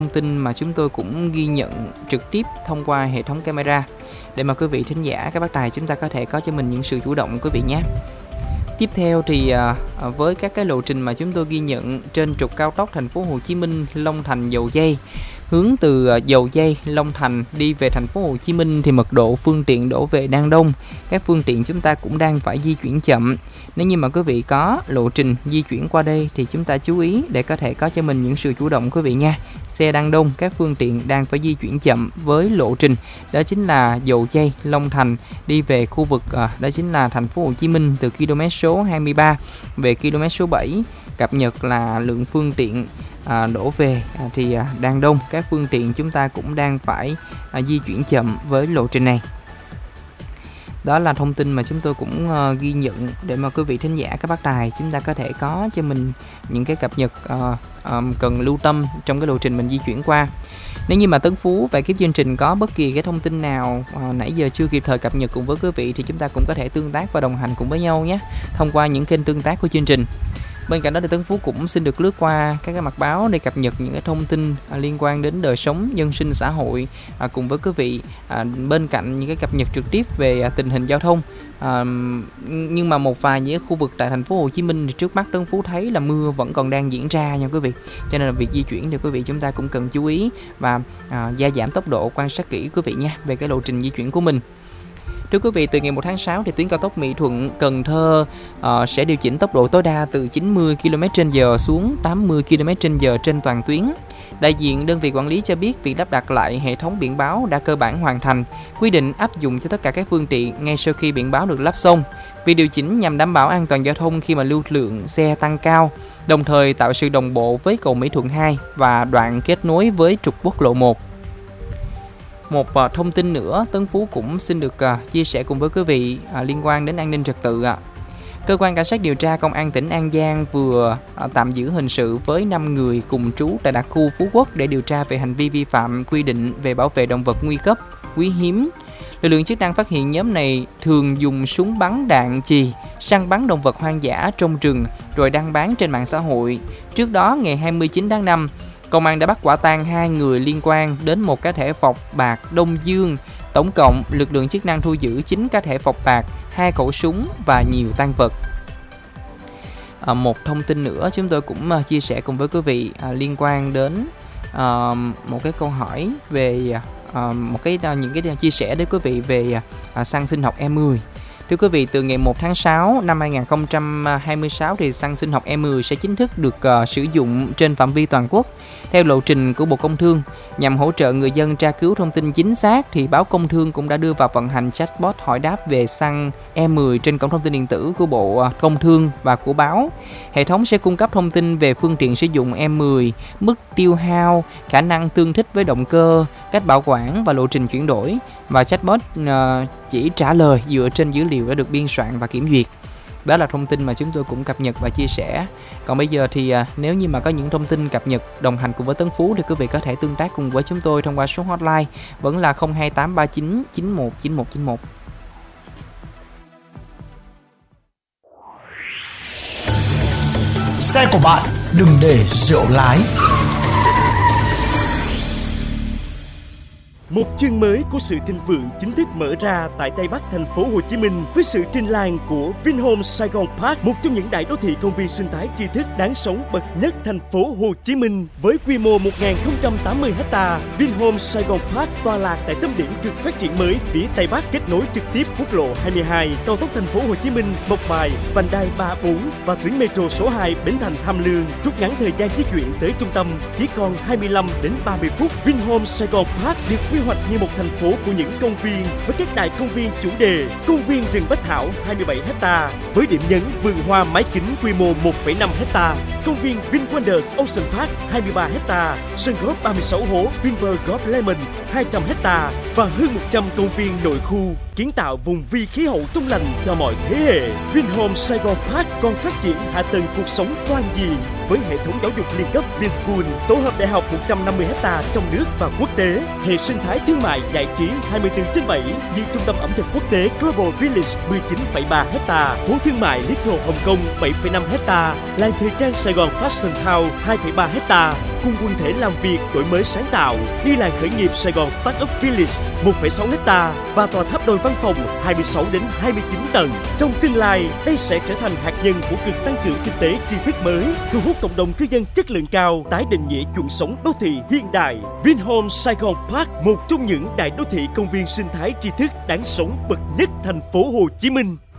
thông tin mà chúng tôi cũng ghi nhận trực tiếp thông qua hệ thống camera để mà quý vị thính giả, các bác tài chúng ta có thể có cho mình những sự chủ động quý vị nhé. Tiếp theo thì với các cái lộ trình mà chúng tôi ghi nhận trên trục cao tốc thành phố Hồ Chí Minh Long Thành Dầu Giây, hướng từ Dầu Giây Long Thành đi về thành phố Hồ Chí Minh thì mật độ phương tiện đổ về đang đông. Các phương tiện chúng ta cũng đang phải di chuyển chậm. Nếu như mà quý vị có lộ trình di chuyển qua đây thì chúng ta chú ý để có thể có cho mình những sự chủ động quý vị nha. Xe đang đông, các phương tiện đang phải di chuyển chậm với lộ trình đó chính là Dầu Giây Long Thành đi về khu vực đó chính là thành phố Hồ Chí Minh từ km số 23 về km số 7. Cập nhật là lượng phương tiện đổ về thì đang đông, các phương tiện chúng ta cũng đang phải di chuyển chậm với lộ trình này. Đó là thông tin mà chúng tôi cũng ghi nhận để mà quý vị thính giả, các bác tài chúng ta có thể có cho mình những cái cập nhật cần lưu tâm trong cái lộ trình mình di chuyển qua. Nếu như mà Tấn Phú và ekip chương trình có bất kỳ cái thông tin nào nãy giờ chưa kịp thời cập nhật cùng với quý vị thì chúng ta cũng có thể tương tác và đồng hành cùng với nhau nhé, thông qua những kênh tương tác của chương trình. Bên cạnh đó thì Tấn Phú cũng xin được lướt qua các cái mặt báo để cập nhật những cái thông tin liên quan đến đời sống dân sinh xã hội cùng với quý vị, bên cạnh những cái cập nhật trực tiếp về tình hình giao thông. Nhưng mà một vài những khu vực tại thành phố Hồ Chí Minh thì trước mắt Tấn Phú thấy là mưa vẫn còn đang diễn ra nha quý vị. Cho nên là việc di chuyển thì quý vị chúng ta cũng cần chú ý và gia giảm tốc độ, quan sát kỹ quý vị nha về cái lộ trình di chuyển của mình. Thưa quý vị, từ ngày 1 tháng 6 thì tuyến cao tốc Mỹ Thuận - Cần Thơ sẽ điều chỉnh tốc độ tối đa từ 90 km/h xuống 80 km/h trên toàn tuyến. Đại diện đơn vị quản lý cho biết việc lắp đặt lại hệ thống biển báo đã cơ bản hoàn thành, quy định áp dụng cho tất cả các phương tiện ngay sau khi biển báo được lắp xong. Việc điều chỉnh nhằm đảm bảo an toàn giao thông khi mà lưu lượng xe tăng cao, đồng thời tạo sự đồng bộ với cầu Mỹ Thuận 2 và đoạn kết nối với trục quốc lộ 1. Một thông tin nữa Tấn Phú cũng xin được chia sẻ cùng với quý vị liên quan đến an ninh trật tự. Cơ quan cảnh sát điều tra Công an tỉnh An Giang vừa tạm giữ hình sự với 5 người cùng trú tại đặc khu Phú Quốc để điều tra về hành vi vi phạm quy định về bảo vệ động vật nguy cấp, quý hiếm. Lực lượng chức năng phát hiện nhóm này thường dùng súng bắn đạn chì săn bắn động vật hoang dã trong rừng rồi đăng bán trên mạng xã hội. Trước đó, ngày 29 tháng 5, Công an đã bắt quả tang 2 người liên quan đến một cá thể phộc bạc Đông Dương. Tổng cộng, lực lượng chức năng thu giữ 9 cá thể phộc bạc, 2 khẩu súng và nhiều tang vật. Một thông tin nữa chúng tôi cũng chia sẻ cùng với quý vị liên quan đến một cái câu hỏi về những cái chia sẻ đến quý vị về xăng sinh học E10. Thưa quý vị, từ ngày 1 tháng 6 năm 2026 thì xăng sinh học E10 sẽ chính thức được sử dụng trên phạm vi toàn quốc. Theo lộ trình của Bộ Công Thương, nhằm hỗ trợ người dân tra cứu thông tin chính xác thì báo Công Thương cũng đã đưa vào vận hành chatbot hỏi đáp về xăng E10 trên cổng thông tin điện tử của Bộ Công Thương và của báo. Hệ thống sẽ cung cấp thông tin về phương tiện sử dụng E10, mức tiêu hao, khả năng tương thích với động cơ, cách bảo quản và lộ trình chuyển đổi. Và chatbot chỉ trả lời dựa trên dữ liệu đã được biên soạn và kiểm duyệt. Đó là thông tin mà chúng tôi cũng cập nhật và chia sẻ. Còn bây giờ thì nếu như mà có những thông tin cập nhật đồng hành cùng với Tấn Phú thì quý vị có thể tương tác cùng với chúng tôi thông qua số hotline vẫn là 02839 919191. Xe của bạn đừng để rượu lái. Một chương mới của sự thịnh vượng chính thức mở ra tại Tây Bắc thành phố Hồ Chí Minh với sự trình làng của Vinhomes Saigon Park, một trong những đại đô thị công viên sinh thái tri thức đáng sống bậc nhất thành phố Hồ Chí Minh. Với quy mô 1.080 ha, Vinhomes Saigon Park tọa lạc tại tâm điểm cực phát triển mới phía Tây Bắc, kết nối trực tiếp quốc lộ 22, cao tốc thành phố Hồ Chí Minh - Mộc Bài, vành đai 34 và tuyến metro số 2 Bến Thành - Tham Lương, rút ngắn thời gian di chuyển tới trung tâm chỉ còn 25 đến 30 phút. Vinhomes Saigon Park được quy hoạch như một thành phố của những công viên với các đại công viên chủ đề: công viên rừng Bách Thảo 27 ha với điểm nhấn vườn hoa mái kính quy mô 1,5 ha, công viên VinWonders Ocean Park 23 ha, sân golf 36 hố Vinpearl Golf Lemon 200 ha và hơn 100 công viên nội khu. kiến tạo vùng vi khí hậu trong lành cho mọi thế hệ. Vinhome Saigon Park còn phát triển hạ tầng cuộc sống toàn diện với hệ thống giáo dục liên cấp Vinschool, tổ hợp đại học 150 ha trong nước và quốc tế, hệ sinh thái thương mại giải trí 24/7 như trung tâm ẩm thực quốc tế Global Village 19,3 ha, phố thương mại Little Hồng Kông 7,5 ha, làng thời trang Sài Gòn Fashion Town 2,3 ha, cùng quần thể làm việc đổi mới sáng tạo như làng khởi nghiệp Sài Gòn Startup Village 1,6 ha và tòa tháp đôi văn phòng 26 đến 29 tầng. Trong tương lai, đây sẽ trở thành hạt nhân của cực tăng trưởng kinh tế tri thức mới, thu hút cộng đồng cư dân chất lượng cao, tái định nghĩa chuẩn sống đô thị hiện đại. Vinhome Saigon Park, một trong những đại đô thị công viên sinh thái tri thức đáng sống bậc nhất thành phố Hồ Chí Minh.